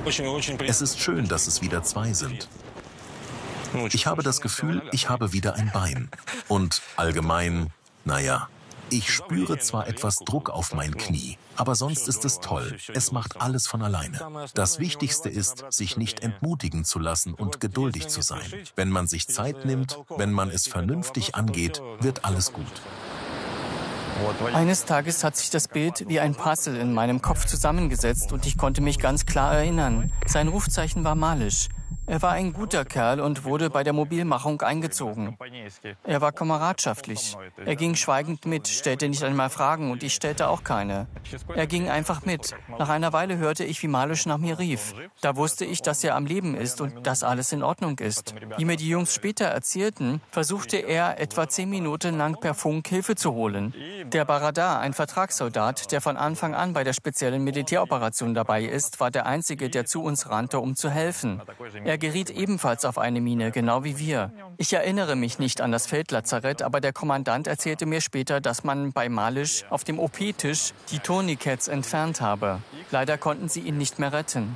Es ist schön, dass es wieder zwei sind. Ich habe das Gefühl, ich habe wieder ein Bein. Und allgemein, naja, ich spüre zwar etwas Druck auf mein Knie, aber sonst ist es toll. Es macht alles von alleine. Das Wichtigste ist, sich nicht entmutigen zu lassen und geduldig zu sein. Wenn man sich Zeit nimmt, wenn man es vernünftig angeht, wird alles gut. Eines Tages hat sich das Bild wie ein Puzzle in meinem Kopf zusammengesetzt und ich konnte mich ganz klar erinnern. Sein Rufzeichen war Malisch. Er war ein guter Kerl und wurde bei der Mobilmachung eingezogen. Er war kameradschaftlich. Er ging schweigend mit, stellte nicht einmal Fragen und ich stellte auch keine. Er ging einfach mit. Nach einer Weile hörte ich, wie Malisch nach mir rief. Da wusste ich, dass er am Leben ist und dass alles in Ordnung ist. Wie mir die Jungs später erzählten, versuchte er etwa 10 Minuten lang per Funk Hilfe zu holen. Der Baradar, ein Vertragssoldat, der von Anfang an bei der speziellen Militäroperation dabei ist, war der Einzige, der zu uns rannte, um zu helfen. Er geriet ebenfalls auf eine Mine, genau wie wir. Ich erinnere mich nicht an das Feldlazarett, aber der Kommandant erzählte mir später, dass man bei Malisch auf dem OP-Tisch die Tourniquets entfernt habe. Leider konnten sie ihn nicht mehr retten.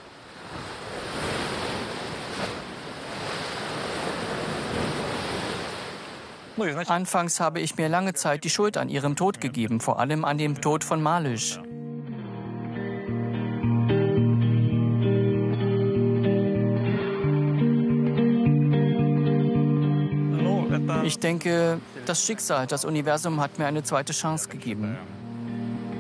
Anfangs habe ich mir lange Zeit die Schuld an ihrem Tod gegeben, vor allem an dem Tod von Malisch. Ich denke, das Schicksal, das Universum hat mir eine zweite Chance gegeben.